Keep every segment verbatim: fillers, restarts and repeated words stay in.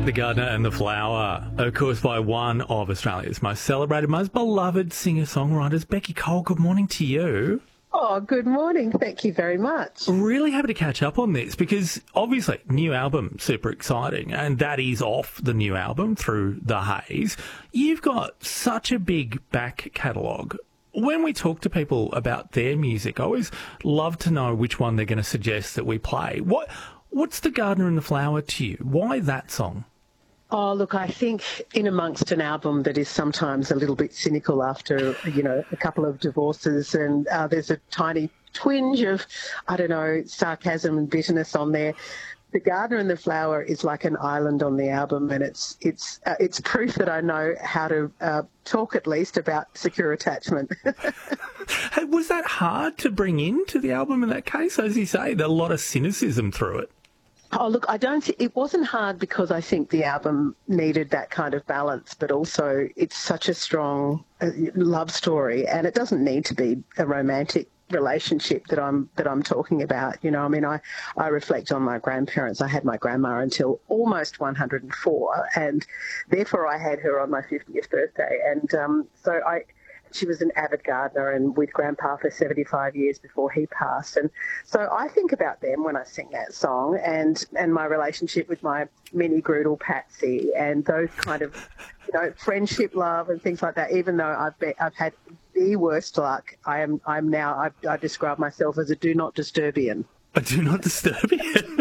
The Gardener and the Flower, of course, by one of Australia's most celebrated, most beloved singer-songwriters. Becky Cole, good morning to you. Oh, good morning. Thank you very much. Really happy to catch up on this because obviously new album, super exciting, and that is off the new album, Through the Haze. You've got such a big back catalogue. When we talk to people about their music, I always love to know which one they're going to suggest that we play. What What's The Gardener and the Flower to you? Why that song? Oh, look, I think in amongst an album that is sometimes a little bit cynical after, you know, a couple of divorces and uh, there's a tiny twinge of, I don't know, sarcasm and bitterness on there. The Gardener and the Flower is like an island on the album, and it's it's uh, it's proof that I know how to uh, talk at least about secure attachment. Hey, was that hard to bring into the album in that case? As you say, there's a lot of cynicism through it. Oh, look, I don't, it wasn't hard because I think the album needed that kind of balance, but also it's such a strong uh, love story, and it doesn't need to be a romantic relationship that I'm that I'm talking about. You know, I mean, I, I reflect on my grandparents. I had my grandma until almost one hundred and four, and therefore I had her on my fiftieth birthday. And um, so I... She was an avid gardener and with Grandpa for seventy-five years before he passed. And so I think about them when I sing that song, and, and my relationship with my mini Groodle Patsy and those kind of, you know, friendship, love and things like that. Even though I've been, I've had the worst luck, I am I'm now, I, I describe myself as a do not disturbian. A do not disturbian?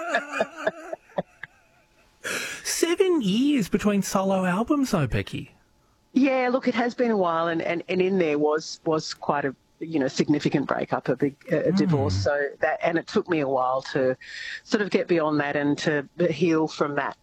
Seven years between solo albums though, Becky. Yeah, look, it has been a while, and, and, and in there was was quite a you know significant breakup, a big a mm. divorce. So that, and it took me a while to sort of get beyond that and to heal from that